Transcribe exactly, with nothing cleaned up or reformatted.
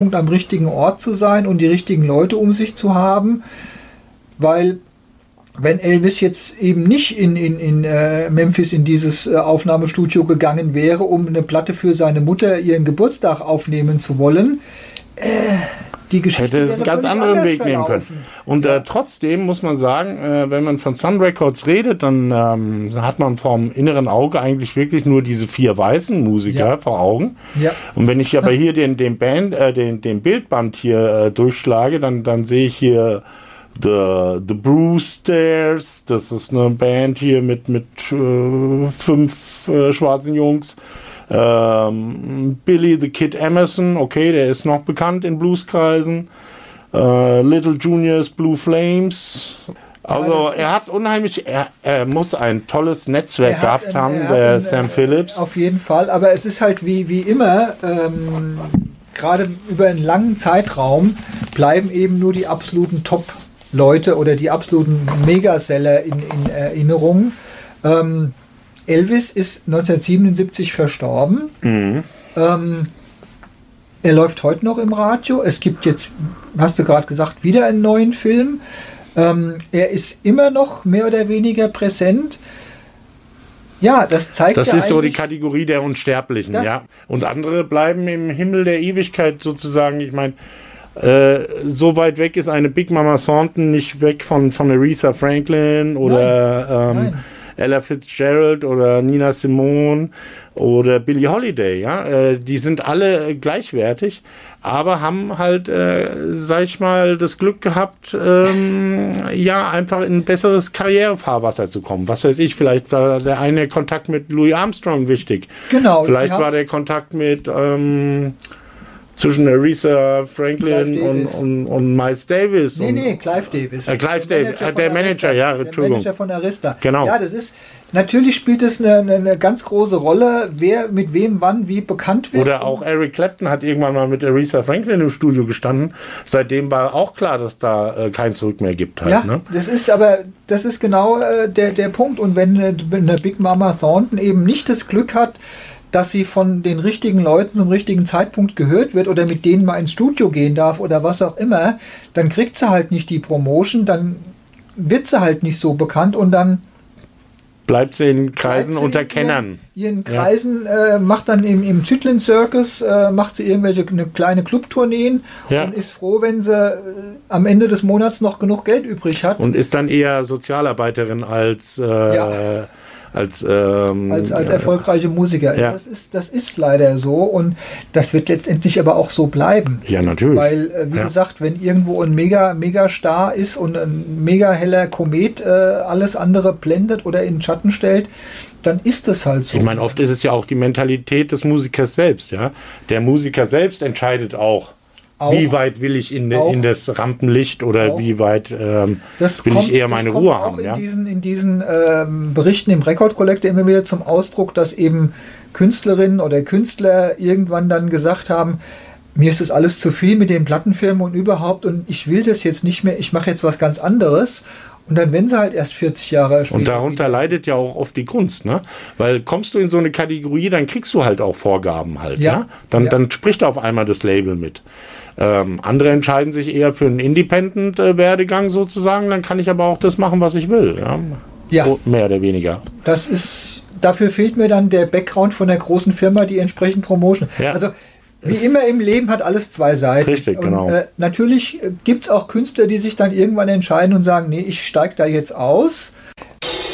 am richtigen Ort zu sein und die richtigen Leute um sich zu haben, weil wenn Elvis jetzt eben nicht in, in, in äh, Memphis in dieses äh, Aufnahmestudio gegangen wäre, um eine Platte für seine Mutter ihren Geburtstag aufnehmen zu wollen, äh, die Geschichte hätte es einen ganz anderen Weg nehmen können. Und ja. äh, trotzdem muss man sagen, äh, wenn man von Sun Records redet, dann ähm, hat man vom inneren Auge eigentlich wirklich nur diese vier weißen Musiker ja. vor Augen. Ja. Und wenn ich aber hier den, den, Band, äh, den, den Bildband hier äh, durchschlage, dann, dann sehe ich hier The, The Brewsters, das ist eine Band hier mit, mit äh, fünf äh, schwarzen Jungs. Ähm, Billy the Kid Emerson, okay, der ist noch bekannt in Blueskreisen. Äh, Little Juniors, Blue Flames. Also ja, er hat unheimlich, er, er muss ein tolles Netzwerk gehabt ein, haben, der ein, Sam Phillips. Auf jeden Fall, aber es ist halt wie, wie immer, ähm, gerade über einen langen Zeitraum bleiben eben nur die absoluten Top-Leute oder die absoluten Megaseller in, in Erinnerung. Ähm, Elvis ist neunzehnhundertsiebenundsiebzig verstorben. Mhm. Ähm, er läuft heute noch im Radio. Es gibt jetzt, hast du gerade gesagt, wieder einen neuen Film. Ähm, er ist immer noch mehr oder weniger präsent. Ja, das zeigt Das ja ist so die Kategorie der Unsterblichen, ja. Und andere bleiben im Himmel der Ewigkeit sozusagen. Ich meine, äh, so weit weg ist eine Big Mama Thornton nicht weg von, von Aretha Franklin oder Nein. Ähm, Nein. Ella Fitzgerald oder Nina Simone oder Billie Holiday, ja, äh, die sind alle gleichwertig, aber haben halt, äh, sag ich mal, das Glück gehabt, ähm, ja, einfach in ein besseres Karrierefahrwasser zu kommen. Was weiß ich, vielleicht war der eine Kontakt mit Louis Armstrong wichtig. Genau. Vielleicht war der Kontakt mit ähm, zwischen Aretha Franklin und, und, und Miles Davis. Nee, und, nee, Clive Davis. Äh, Clive der Davis, Manager, äh, der Manager Arista. ja, Der Entschuldigung. Manager von Arista. Genau. Ja, das ist, natürlich spielt es eine, eine, eine ganz große Rolle, wer mit wem wann wie bekannt wird. Oder auch Eric Clapton hat irgendwann mal mit Aretha Franklin im Studio gestanden. Seitdem war auch klar, dass da äh, kein Zurück mehr gibt. Halt, ja, ne? das ist aber, das ist genau äh, der, der Punkt. Und wenn äh, eine Big Mama Thornton eben nicht das Glück hat, dass sie von den richtigen Leuten zum richtigen Zeitpunkt gehört wird oder mit denen mal ins Studio gehen darf oder was auch immer, dann kriegt sie halt nicht die Promotion, dann wird sie halt nicht so bekannt und dann bleibt sie in Kreisen sie unter in Kennern. Ihren, ihren Kreisen, ja. äh, macht dann im, im Chitlin Circus, äh, macht sie irgendwelche eine kleine Clubtourneen ja. und ist froh, wenn sie äh, am Ende des Monats noch genug Geld übrig hat. Und ist dann eher Sozialarbeiterin als äh, ja. als, ähm, als, als ja. erfolgreiche Musiker. Ja. Das ist, das ist leider so und das wird letztendlich aber auch so bleiben. Ja, natürlich. Weil, äh, wie ja. gesagt, wenn irgendwo ein mega, mega Star ist und ein mega heller Komet äh, alles andere blendet oder in den Schatten stellt, dann ist das halt so. Ich meine, oft ist es ja auch die Mentalität des Musikers selbst, ja. Der Musiker selbst entscheidet auch, Auch, wie weit will ich in, in das Rampenlicht oder auch, wie weit ähm, will kommt, ich eher meine Ruhe haben. Auch in ja? diesen, in diesen ähm, Berichten im Record Collector immer wieder zum Ausdruck, dass eben Künstlerinnen oder Künstler irgendwann dann gesagt haben, mir ist das alles zu viel mit den Plattenfirmen und überhaupt und ich will das jetzt nicht mehr, ich mache jetzt was ganz anderes. Und dann werden sie halt erst vierzig Jahre später. Und darunter wieder. leidet ja auch oft die Kunst, ne? Weil kommst du in so eine Kategorie, dann kriegst du halt auch Vorgaben halt, ja? ja? Dann, ja. dann spricht auf einmal das Label mit. Ähm, andere entscheiden sich eher für einen Independent-Werdegang sozusagen, dann kann ich aber auch das machen, was ich will. Ja, ja. So, mehr oder weniger. Das ist, dafür fehlt mir dann der Background von der großen Firma, die entsprechend Promotion. Ja. Also wie es immer im Leben hat alles zwei Seiten. Richtig, und, genau. Äh, natürlich gibt es auch Künstler, die sich dann irgendwann entscheiden und sagen, nee, ich steige da jetzt aus.